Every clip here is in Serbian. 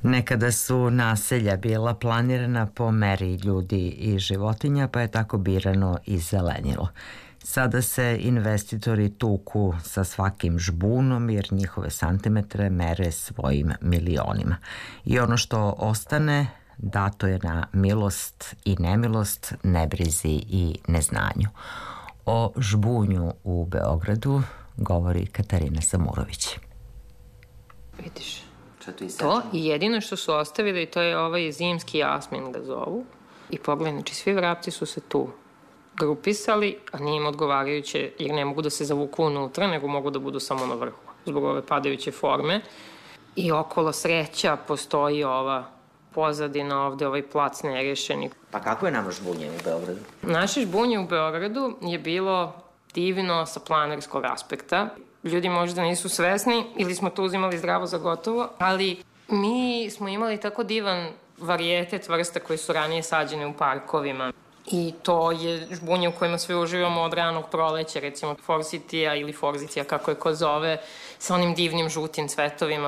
Nekada su naselja bila planirana po meri ljudi i životinja, pa je tako birano i zelenilo. Sada se investitori tuku sa svakim žbunom jer njihove santimetre mere svojim milionima. I ono što ostane dato je na milost i nemilost, nebrizi i neznanju. O žbunju u Beogradu govori Katarina Samurović. Vidiš, to i jedino što su ostavili to je ovaj zimski jasmin ga zovu. I pogledaj, znači svi vrapci su se tu grupisali, a nije im odgovarajuće jer ne mogu da se zavuku unutra, nego mogu da budu samo na vrhu zbog ove padajuće forme. I okolo sreća postoji ova pozadina ovde, ovaj plac nerešeni. Pa kako je nama žbunje u Beogradu? Naše žbunje u Beogradu je bilo divno sa planerskog aspekta. Ljudi možda nisu svesni ili smo to uzimali zdravo za gotovo, ali mi smo imali tako divan varijetet vrsta koji su ranije sađene u parkovima. I to je žbunje u kojima sve uživamo od ranog proleća, recimo forsitija ili forzitija, kako je ko zove, sa onim divnim žutim cvetovima.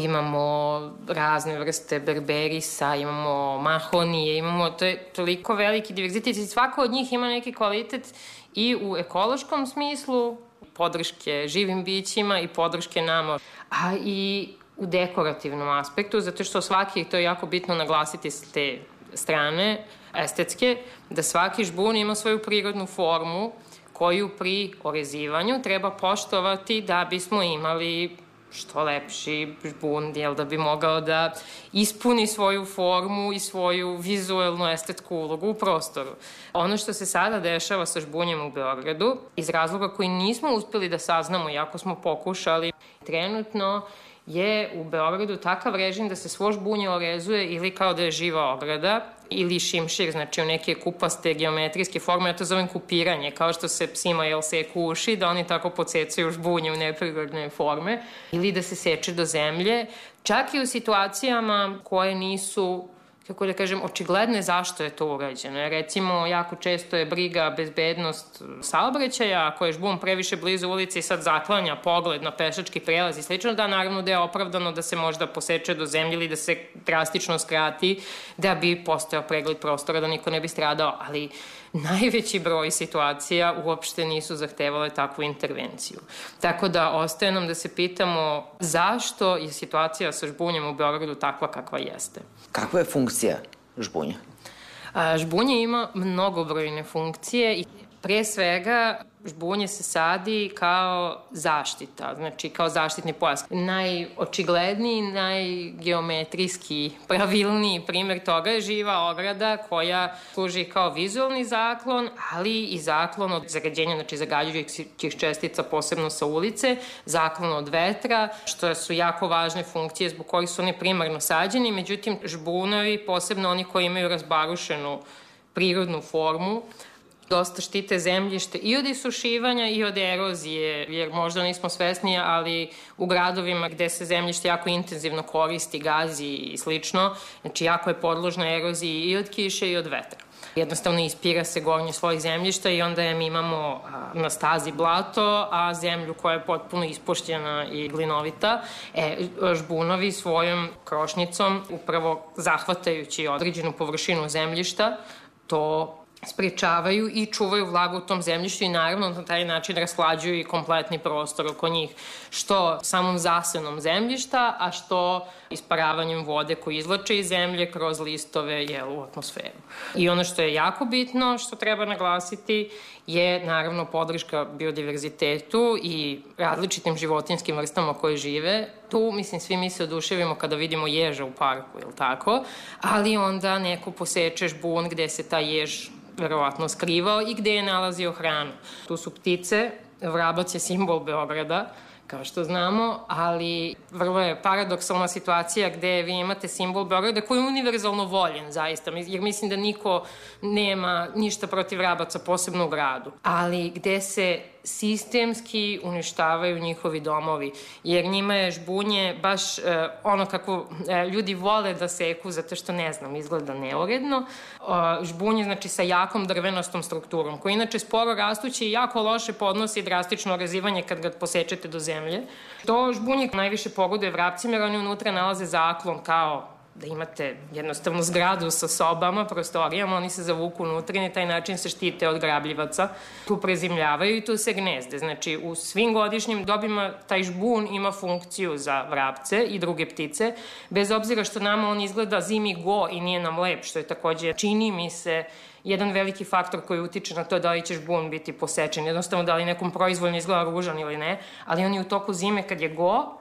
Imamo razne vrste berberisa, imamo mahonije, imamo, to je toliko veliki diverzitet i svako od njih ima neki kvalitet i u ekološkom smislu, podrške živim bićima i podrške nama, a i u dekorativnom aspektu, zato što svaki, to je jako bitno naglasiti s te strane, estetske, da svaki žbun ima svoju prirodnu formu koju pri orezivanju treba poštovati da bismo imali što lepši žbun, da bi mogao da ispuni svoju formu i svoju vizuelnu estetsku ulogu u prostoru. Ono što se sada dešava sa žbunjem u Beogradu, iz razloga koji nismo uspeli da saznamo, iako smo pokušali, trenutno je u Beogradu takav režim da se svo žbunje orezuje ili kao da je živa ograda ili šimšir, znači u neke kupaste geometrijske forme, ja to zovem kupiranje, kao što se psima seku uši, da oni tako podsecaju žbunje u neprirodne forme, ili da se seče do zemlje, čak i u situacijama koje nisu, kako da kažem, očigledne zašto je to urađeno. Recimo, jako često je briga bezbednost saobraćaja, ako je žbun previše blizu ulici i sad zaklanja pogled na pešački prelaz i slično, da naravno da je opravdano da se možda poseče do zemlje ili da se drastično skrati da bi postojao pregled prostora, da niko ne bi stradao, ali najveći broj situacija uopšte nisu zahtevale takvu intervenciju. Tako da ostaje nam da se pitamo zašto je situacija sa žbunjem u Beogradu takva kakva jeste. Kakva je funkcija žbunja? Žbunje ima mnogobrojne funkcije i pre svega žbunje se sadi kao zaštita, znači kao zaštitni pojas. Najočigledniji, najgeometrijski, pravilniji primer toga je živa ograda koja služi kao vizualni zaklon, ali i zaklon od zagađenja, znači zagađujućih čestica, posebno sa ulice, zaklon od vetra, što su jako važne funkcije zbog kojih su oni primarno sađeni, međutim žbunovi, posebno oni koji imaju razbarušenu prirodnu formu, dosta štite zemljište i od isušivanja i od erozije, jer možda nismo svesni, ali u gradovima gde se zemljište jako intenzivno koristi, gazi i slično, znači jako je podložno eroziji i od kiše i od vetra. Jednostavno ispira se gornji sloj zemljišta i onda mi imamo na stazi blato, a zemlju koja je potpuno ispuštena i glinovita. Žbunovi svojom krošnjicom, upravo zahvatajući određenu površinu zemljišta, to sprečavaju i čuvaju vlagu u tom zemljištu i naravno na taj način rashlađuju i kompletni prostor oko njih, što samom zasenom zemljišta, a što isparavanjem vode koju izlače iz zemlje kroz listove u atmosferu. I ono što je jako bitno, što treba naglasiti, je naravno podrška biodiverzitetu i različitim životinjskim vrstama koje žive. Tu, mislim, svi mi se oduševimo kada vidimo ježa u parku, ili tako, ali onda neko poseče žbun gde se taj jež verovatno skrivao i gde je nalazio hranu. Tu su ptice, vrabac je simbol Beograda, kao što znamo, ali vrlo je paradoksalna situacija gde vi imate simbol Beograda koji je univerzalno voljen, zaista, jer mislim da niko nema ništa protiv vrabaca, posebno u gradu, ali gde se sistemski uništavaju njihovi domovi, jer njima je žbunje baš ono kako ljudi vole da seku, zato što, ne znam, izgleda neuredno. Žbunje, znači, sa jakom drvenostom strukturom, koji inače sporo rastući i jako loše podnosi drastično orezivanje kad ga posečete do zemlje. To žbunje najviše pogoduje vrapcima, jer oni unutra nalaze zaklon kao da imate jednostavno zgradu sa sobama, prostorijama, oni se zavuku unutra i na taj način se štite od grabljivaca. Tu prezimljavaju i tu se gnezde. Znači, u svim godišnjim dobima taj žbun ima funkciju za vrapce i druge ptice, bez obzira što nama on izgleda zimi go i nije nam lep, što je takođe, čini mi se, jedan veliki faktor koji utiče na to da li će žbun biti posečen. Jednostavno, da li nekom proizvoljno izgleda ružan ili ne, ali on je u toku zime kad je go,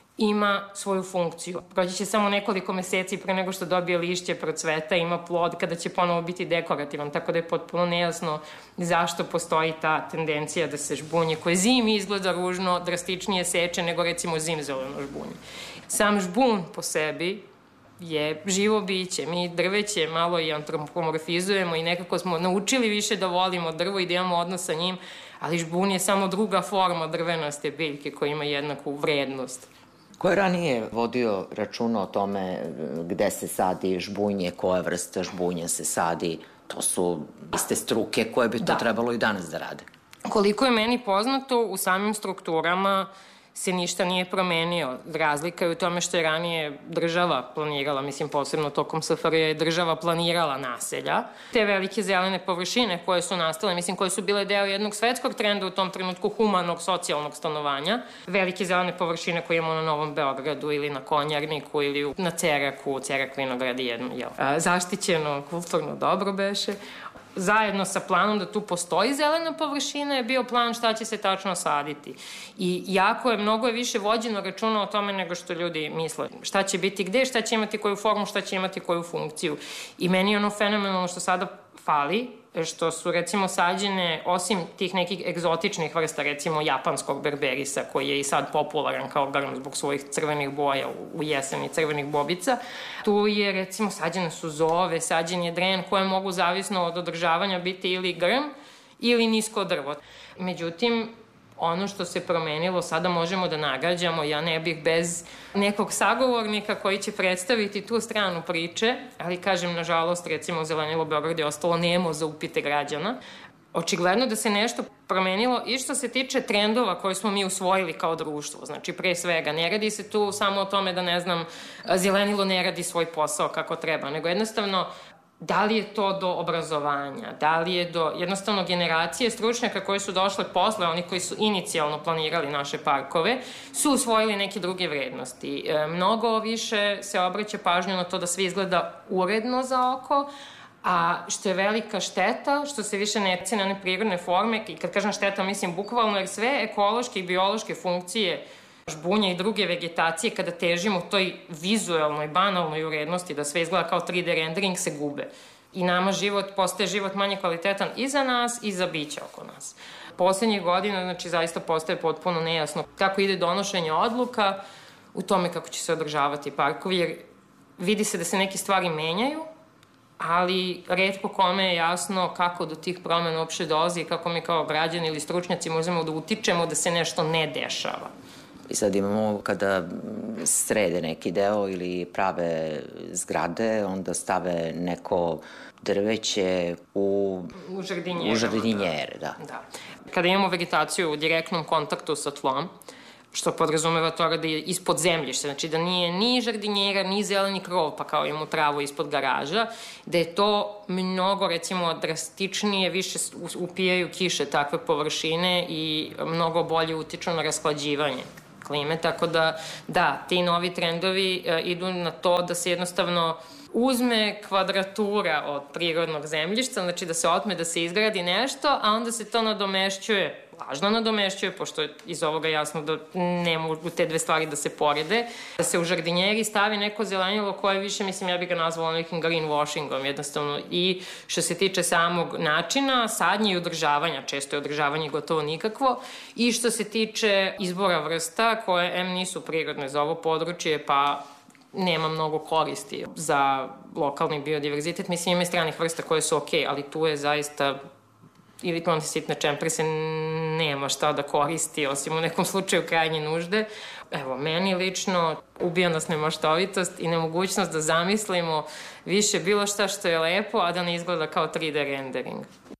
ima svoju funkciju. Proći će samo nekoliko meseci pre nego što dobije lišće, procveta, ima plod kada će ponovo biti dekorativan, tako da je potpuno nejasno zašto postoji ta tendencija da se žbunje koje zimi izgleda ružno, drastičnije seče nego recimo zimzeleno žbunje. Sam žbun po sebi je živo biće. Mi drveće malo i antropomorfizujemo i nekako smo naučili više da volimo drvo i da imamo odnos sa njim, ali žbun je samo druga forma drvenaste biljke koja ima jednaku vrednost. Ko je ranije vodio računa o tome gde se sadi žbunje, koja vrsta žbunja se sadi? To su iste struke koje bi to trebalo i danas da rade. Koliko je meni poznato, u samim strukturama se ništa nije promenio. Razlika je u tome što je ranije država planirala, mislim posebno tokom SFRJ je država planirala naselja. Te velike zelene površine koje su nastale, mislim koje su bile deo jednog svetskog trenda u tom trenutku humanog socijalnog stanovanja, velike zelene površine koje imamo na Novom Beogradu ili na Konjarniku ili na Ceraku, Cerak Vinograd je jedno zaštićeno kulturno dobro beše. Zajedno sa planom da tu postoji zelena površina je bio plan šta će se tačno saditi. I mnogo je više vođeno računa o tome nego što ljudi misle. Šta će biti gde, šta će imati koju formu, šta će imati koju funkciju. I meni je ono fenomenalno što sada fali, što su recimo sađene, osim tih nekih egzotičnih vrsta, recimo japanskog berberisa, koji je i sad popularan kao grm zbog svojih crvenih boja u jeseni, crvenih bobica. Tu je recimo sađene su zove, sađen je dren koje mogu zavisno od održavanja biti ili grm ili nisko drvo. Međutim, ono što se promenilo, sada možemo da nagađamo, ja ne bih bez nekog sagovornika koji će predstaviti tu stranu priče, ali kažem, nažalost, recimo, Zelenilo Beograd je ostalo nemo za upite građana. Očigledno da se nešto promenilo i što se tiče trendova koje smo mi usvojili kao društvo. Znači, pre svega, ne radi se tu samo o tome da, ne znam, Zelenilo ne radi svoj posao kako treba, nego jednostavno da li je to do obrazovanja, da li je do jednostavno generacije stručnjaka koji su došle posle, oni koji su inicijalno planirali naše parkove, su usvojili neke druge vrednosti. Mnogo više se obraća pažnju na to da sve izgleda uredno za oko, a što je velika šteta, što se više ne cene one prirodne forme, i kad kažem šteta, mislim bukvalno, jer sve ekološke i biološke funkcije žbunja i druge vegetacije, kada težimo toj vizuelnoj, banalnoj urednosti, da sve izgleda kao 3D rendering, se gube. I nama postaje život manje kvalitetan i za nas i za biće oko nas. Poslednjih godina, znači, zaista postaje potpuno nejasno kako ide donošenje odluka u tome kako će se održavati parkovi, jer vidi se da se neke stvari menjaju, ali retko kome je jasno kako do tih promena uopšte dolazi i kako mi kao građani ili stručnjaci možemo da utičemo da se nešto ne dešava. I sad imamo, kada srede neki deo ili prave zgrade, onda stave neko drveće u žardinjere. Da. Kada imamo vegetaciju u direktnom kontaktu sa tlom, što podrazumeva toga da je ispod zemljišta, znači da nije ni žardinjera, ni zeleni krov, pa kao imamo travu ispod garaža, da je to mnogo, recimo, drastičnije, više upijaju kiše takve površine i mnogo bolje utiču na rashlađivanje klime, tako da, ti novi trendovi idu na to da se jednostavno uzme kvadratura od prirodnog zemljišta, znači da se otme, da se izgradi nešto, a onda se to nadomešćuje, lažno nadomešćuje, pošto je iz ovoga jasno da ne mogu te dve stvari da se porede, da se u žardinjeri stavi neko zelenilo koje više, mislim, ja bih ga nazvala nekim greenwashingom, jednostavno, i što se tiče samog načina, sadnje i održavanja, često je održavanje gotovo nikakvo, i što se tiče izbora vrsta koje nisu prirodne za ovo područje, pa nema mnogo koristi za lokalni biodiverzitet. Mislim, ima i stranih vrsta koje su okej, ali tu je zaista ili plante sitne čemprese nema šta da koristi, osim u nekom slučaju krajnje nužde. Evo, meni lično ubija nas nemaštovitost i nemogućnost da zamislimo više bilo šta što je lepo, a da ne izgleda kao 3D rendering.